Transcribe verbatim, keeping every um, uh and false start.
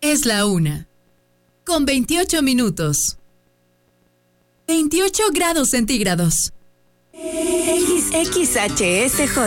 Es la una. Con veintiocho minutos. veintiocho grados centígrados. X X H S J.